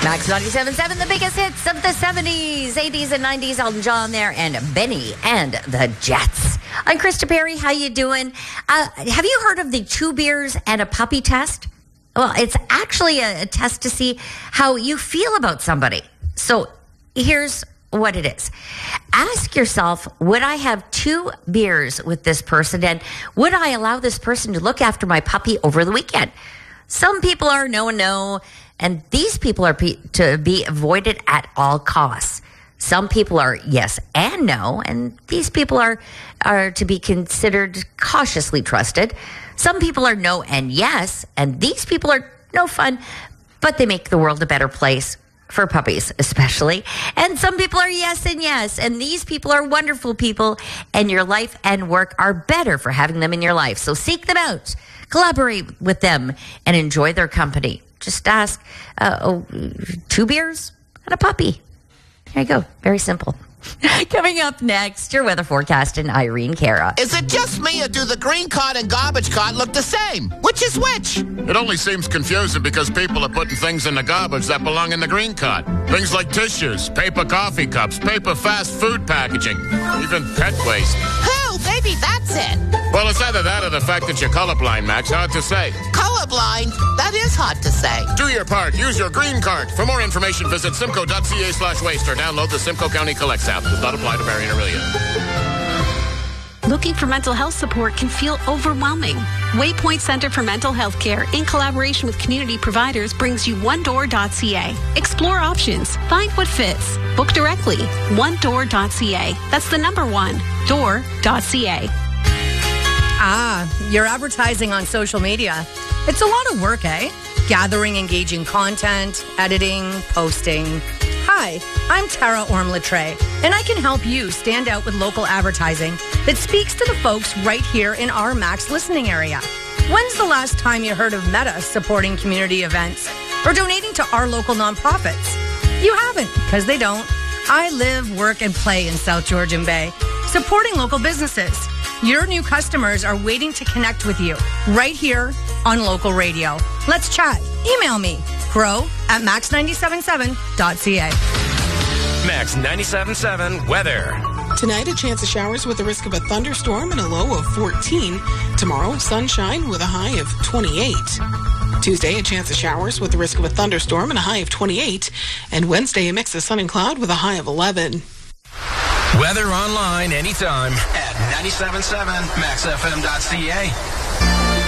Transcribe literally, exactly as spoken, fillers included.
Max ninety-seven point seven, the biggest hits of the seventies, eighties, and nineties. Elton John there, and Benny and the Jets. I'm Krista Perry. How you doing? Uh, have you heard of the two beers and a puppy test? Well, it's actually a, a test to see how you feel about somebody. So here's what it is. Ask yourself, would I have two beers with this person, and would I allow this person to look after my puppy over the weekend? Some people are no and no, and these people are pe- to be avoided at all costs. Some people are yes and no, and these people are, are to be considered cautiously trusted. Some people are no and yes, and these people are no fun, but they make the world a better place for puppies especially. And some people are yes and yes, and these people are wonderful people, and your life and work are better for having them in your life. So seek them out, collaborate with them, and enjoy their company. Just ask, uh, oh, two beers and a puppy. There you go. Very simple. Coming up next, your weather forecast and Irene Cara. Is it just me, or do the green cart and garbage cart look the same? Which is which? It only seems confusing because people are putting things in the garbage that belong in the green cart. Things like tissues, paper coffee cups, paper fast food packaging, even pet waste. Oh, maybe that's it. Well, it's either that or the fact that you're colorblind, Max. Hard to say. Colorblind? That is hard to say. Do your part. Use your green cart. For more information, visit simcoe.ca slash waste or download the Simcoe County Collects app. Does not apply to Barrie and Aurelia. Looking for mental health support can feel overwhelming. Waypoint Center for Mental Health Care, in collaboration with community providers, brings you one door dot c a. Explore options. Find what fits. Book directly. one door dot c a. That's the number one. door dot c a. Ah, you're advertising on social media. It's a lot of work, eh? Gathering engaging content, editing, posting. Hi, I'm Tara Orm-Latre, and I can help you stand out with local advertising that speaks to the folks right here in our Max listening area. When's the last time you heard of Meta supporting community events or donating to our local nonprofits? You haven't, because they don't. I live, work, and play in South Georgian Bay, supporting local businesses. Your new customers are waiting to connect with you right here on local radio. Let's chat. Email me, grow at max nine seven seven dot c a. Max ninety-seven point seven weather. Tonight, a chance of showers with a risk of a thunderstorm and a low of fourteen. Tomorrow, sunshine with a high of twenty-eight. Tuesday, a chance of showers with a risk of a thunderstorm and a high of twenty-eight. And Wednesday, a mix of sun and cloud with a high of eleven. Weather online anytime at ninety-seven point seven max f m dot c a.